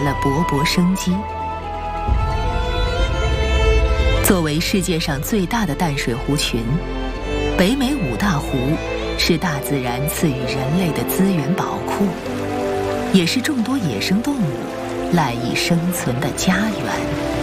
了勃勃生机。作为世界上最大的淡水湖群，北美五大湖是大自然赐予人类的资源宝库，也是众多野生动物赖以生存的家园。